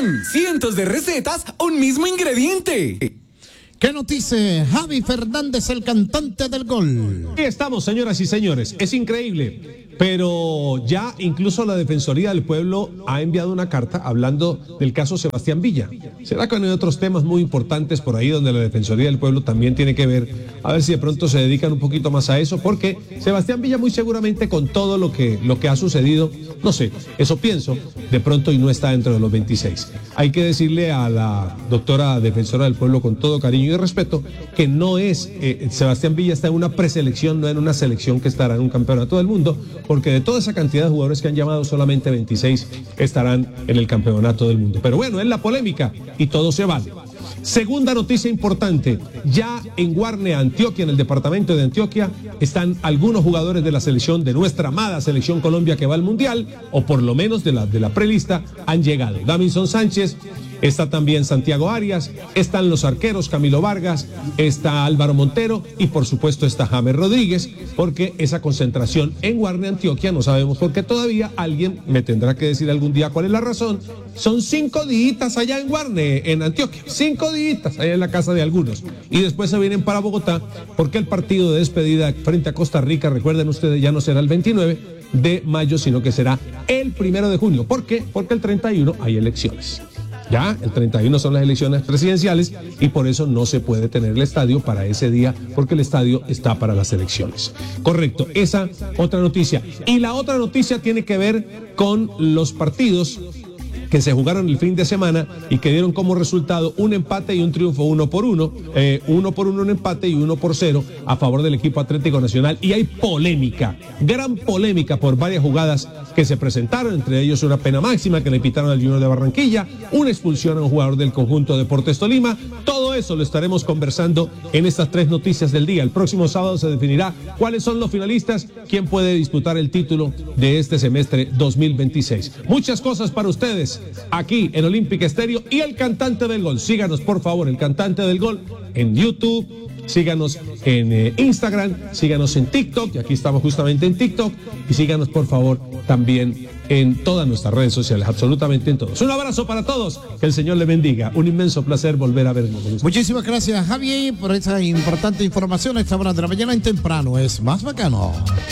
¡Tan! Cientos de recetas, un mismo ingrediente. ¿Qué nos dice Javi Fernández, el cantante del gol? Aquí estamos, señoras y señores. Es increíble, pero ya incluso la Defensoría del Pueblo ha enviado una carta hablando del caso Sebastián Villa. ¿Será que no hay otros temas muy importantes por ahí donde la Defensoría del Pueblo también tiene que ver? A ver si de pronto se dedican un poquito más a eso, porque Sebastián Villa muy seguramente con todo lo que ha sucedido, no sé, eso pienso, de pronto y no está dentro de los 26. Hay que decirle a la doctora Defensora del Pueblo con todo cariño y respeto que no es, Sebastián Villa está en una preselección, no en una selección que estará en un campeonato del mundo, porque de toda esa cantidad de jugadores que han llamado, solamente 26 estarán en el campeonato del mundo. Pero bueno, es la polémica y todo se vale. Segunda noticia importante, ya en Guarne, Antioquia, en el departamento de Antioquia, están algunos jugadores de la selección, de nuestra amada selección Colombia que va al Mundial, o por lo menos de la prelista, han llegado. Davinson Sánchez, está también Santiago Arias, están los arqueros Camilo Vargas, está Álvaro Montero y por supuesto está James Rodríguez, porque esa concentración en Guarne, Antioquia, no sabemos por qué todavía, alguien me tendrá que decir algún día cuál es la razón. Son 5 días allá en Guarne, en Antioquia, 5 días allá en la casa de algunos, y después se vienen para Bogotá, porque el partido de despedida frente a Costa Rica, recuerden ustedes, ya no será el 29 de mayo, sino que será el 1 de junio. ¿Por qué? Porque el 31 hay elecciones. Ya, el 31 son las elecciones presidenciales y por eso no se puede tener el estadio para ese día, porque el estadio está para las elecciones. Correcto, esa otra noticia. Y la otra noticia tiene que ver con los partidos que se jugaron el fin de semana y que dieron como resultado un empate y un triunfo 1-1, 1-1 un empate y 1-0 a favor del equipo Atlético Nacional. Y hay polémica, gran polémica por varias jugadas que se presentaron, entre ellos una pena máxima que le pitaron al Junior de Barranquilla, una expulsión a un jugador del conjunto Deportes Tolima. Todo eso lo estaremos conversando en estas 3 noticias del día. El próximo sábado se definirá cuáles son los finalistas, quién puede disputar el título de este semestre 2026. Muchas cosas para ustedes aquí en Olímpica Estéreo y el cantante del gol. Síganos por favor, el cantante del gol en YouTube, síganos en Instagram, síganos en TikTok, y aquí estamos justamente en TikTok, y síganos por favor también en todas nuestras redes sociales, absolutamente en todos. Un abrazo para todos, que el Señor le bendiga, un inmenso placer volver a vernos. Muchísimas gracias, Javi, por esa importante información a esta hora de la mañana en temprano. Es más bacano.